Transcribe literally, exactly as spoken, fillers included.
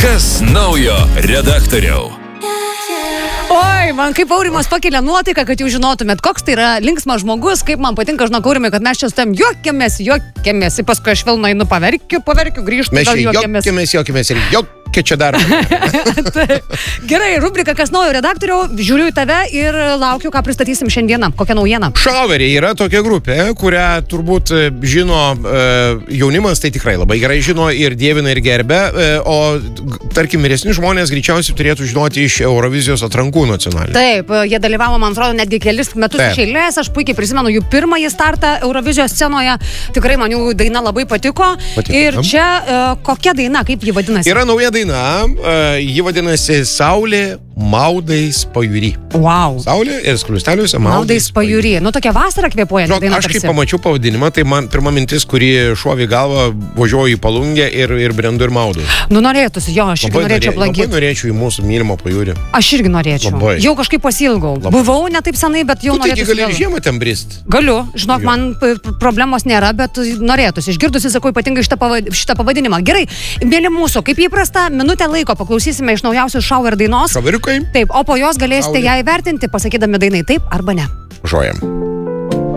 Kas naujo redaktoriau? Oi, man kaip Aurimas pakelia nuotaiką, kad jau žinotumėt, koks tai yra linksmas žmogus, kaip man patinka, žinok, Aurimai, kad mes čia su tam juokiamės, juokiamės, paskui aš vėl nueinu paverkiu, paverkiu, grįžtu, mes vėl juokiamės. Mes juokiamės, juokiamės ir juokiamės čia dar. Gerai, rubrika Kas naujo redaktoriau, žiūriu į tave ir laukiu, ką pristatysim šiandieną, kokią naujieną. Šoveriai yra tokia grupė, kurią turbūt žino e, jaunimas, tai tikrai labai gerai žino ir dievina ir gerbia, e, o tarkim, vyresni žmonės greičiausiai turėtų žinoti iš Eurovizijos atrankų nacionalinių. Taip, jie dalyvavo, man atrodo, netgi kelis metus iš eilės, aš puikiai prisimenu jų pirmąjį startą Eurovizijos scenoje, tikrai man jų daina labai patiko. patiko ir čia e, kokia daina, kaip ji vadinasi? Yra nauja daina. Na, uh, ji vadinasi Saulė maudais pajūry. Wow. Saulė ir skliusteliuose maudais, maudais pajūry. Nu, tokia vasara kvėpuoja. Žinok, aš kaip pamačiau pavadinimą, tai man pirma mintis, kuri šovė į galvą, važiuoju į Palungę ir, ir brendu ir maudau. Nu, norėtųsi, jo, aš irgi norėčiau aplankyti. Labai norėčiau į mūsų mylimą pajūrį. Aš irgi norėčiau. Labai. Jau kažkaip pasilgau. Labai. Buvau ne taip senai, bet jau tu norėtųsi. Tu taigi gali žiemą ten brist? Galiu. Žinok, jo. Man problemos nėra, bet norėtųsi. Išgirdusi, sakau, ypatingai šitą pavadinimą. Gerai, mėly mūsų, kaip įprasta, minutę laiko paklausysime iš naujausios Shower dainos. Šoveriukai. Taip, o po jos galėsite ją įvertinti, pasakydami dainai taip arba ne. Žojam.